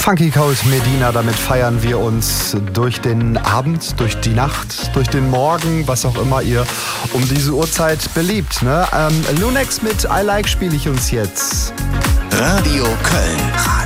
Funky Cold Medina, damit feiern wir uns durch den Abend, durch die Nacht, durch den Morgen, was auch immer ihr um diese Uhrzeit beliebt. Ne? Lunex mit I Like spiele ich uns jetzt. Radio Köln.